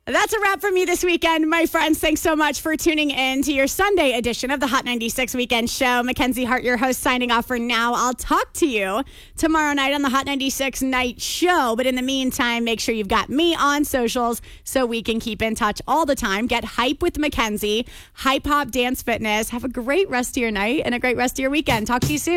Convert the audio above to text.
That's a wrap for me this weekend, my friends. Thanks so much for tuning in to your Sunday edition of the Hot 96 Weekend Show. Mackenzie Hart, your host, signing off for now. I'll talk to you tomorrow night on the Hot 96 Night Show. But in the meantime, make sure you've got me on socials so we can keep in touch all the time. Get hype with Mackenzie, Hype Hop Dance Fitness. Have a great rest of your night and a great rest of your weekend. Talk to you soon.